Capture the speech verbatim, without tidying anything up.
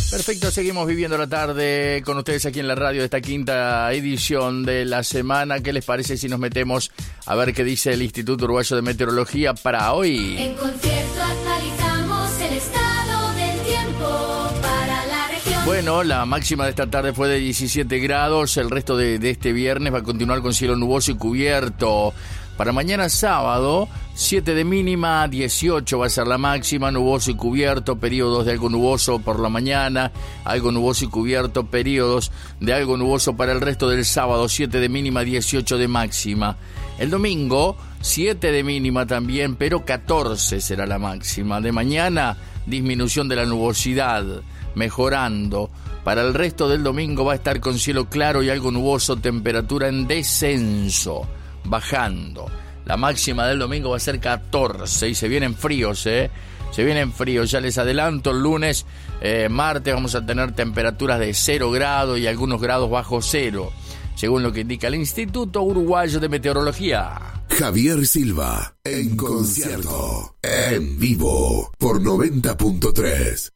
Perfecto, seguimos viviendo la tarde con ustedes aquí en la radio de esta quinta edición de la semana. ¿Qué les parece si nos metemos a ver qué dice el Instituto Uruguayo de Meteorología para hoy? En concierto actualizamos el estado del tiempo para la región. Bueno, la máxima de esta tarde fue de diecisiete grados. El resto de, de este viernes va a continuar con cielo nuboso y cubierto. Para mañana sábado, siete de mínima, dieciocho va a ser la máxima, nuboso y cubierto, periodos de algo nuboso por la mañana, algo nuboso y cubierto, periodos de algo nuboso para el resto del sábado, siete de mínima, dieciocho de máxima. El domingo, siete de mínima también, pero catorce será la máxima. De mañana, disminución de la nubosidad, mejorando. Para el resto del domingo va a estar con cielo claro y algo nuboso, temperatura en descenso, bajando. La máxima del domingo va a ser catorce y se vienen fríos, ¿eh? Se vienen fríos, ya les adelanto, el lunes, eh, martes vamos a tener temperaturas de cero grados y algunos grados bajo cero, según lo que indica el Instituto Uruguayo de Meteorología. Javier Silva, en concierto, en vivo, por noventa punto tres.